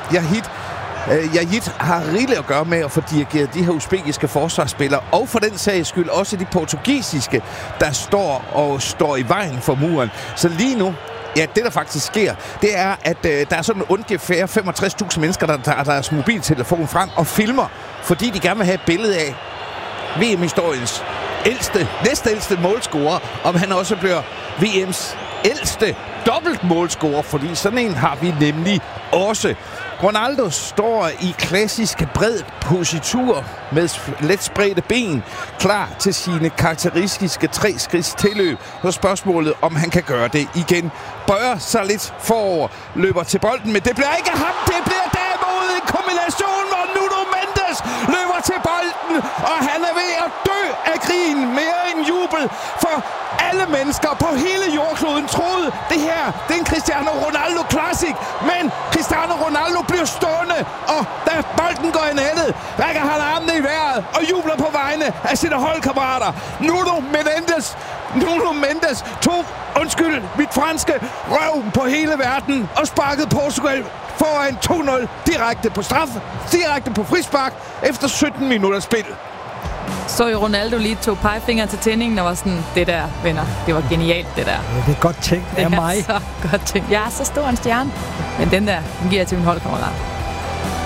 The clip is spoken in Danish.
Yajit har rigeligt at gøre med at få dirigeret de her usbekiske forsvarsspillere, og for den sags skyld også de portugisiske, der står i vejen for muren. Så lige nu, ja, det der faktisk sker, det er, at der er sådan ungefær 65.000 mennesker, der tager deres mobiltelefon frem og filmer, fordi de gerne vil have et billede af VM-historiens næstældste målscorer, om han også bliver VM's ældste dobbeltmålscorer, fordi sådan en har vi nemlig også. Ronaldo står i klassisk bred positur med let spredte ben, klar til sine karakteristiske 3-skridts tilløb. Så spørgsmålet, om han kan gøre det igen. Bøjer sig lidt forover, løber til bolden, men det bliver ikke ham, det bliver derimod en kombination, hvor Nuno Mendes løber til bolden, og han er ved at dø af grin, mere end jubel, for alle mennesker på hele jordkloden troede, det her, det er en Cristiano Ronaldo Classic, men Cristiano Ronaldo bliver stående, og da bolden går i nettet, rækker han armene i vejret og jubler på vegne af sine holdkammerater. Nuno Mendes tog, undskyld mit franske, røv på hele verden og sparkede Portugal foran 2-0 direkte på straffe, direkte på frispark efter 17 minutter spil. Så jo Ronaldo lige tog pegefinger til tændingen og var sådan, det der, venner, det var genialt, det der. Det er godt tænkt af mig. Det er så godt tænkt. Jeg er så stor en stjerne, men den giver jeg til min holdkammerat.